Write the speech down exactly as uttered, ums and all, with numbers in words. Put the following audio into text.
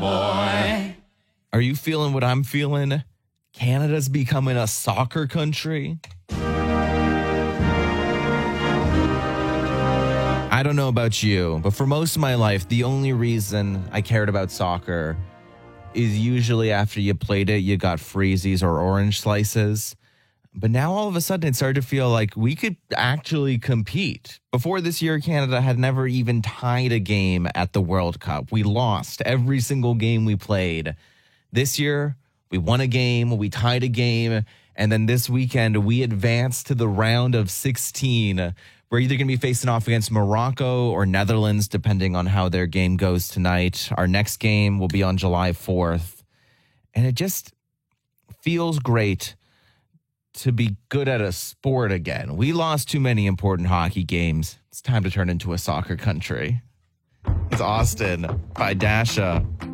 boy. Are you feeling what I'm feeling? Canada's becoming a soccer country. I don't know about you, but for most of my life, the only reason I cared about soccer is usually after you played it, you got freezies or orange slices. But now all of a sudden it started to feel like we could actually compete. Before this year, Canada had never even tied a game at the World Cup. We lost every single game we played. This year, we won a game, we tied a game, and then this weekend we advanced to the round of sixteen. We're either going to be facing off against Morocco or Netherlands, depending on how their game goes tonight. Our next game will be on July fourth. And it just feels great to be good at a sport again. We lost too many important hockey games. It's time to turn into a soccer country. It's Austin by Dasha.